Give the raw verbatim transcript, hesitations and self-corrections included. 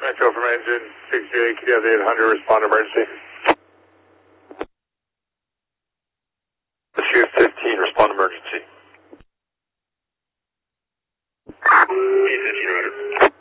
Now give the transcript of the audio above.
Metro from engine sixty-eight, Q D F eight hundred, respond emergency. Q fifteen, respond emergency. E fifteen, roger.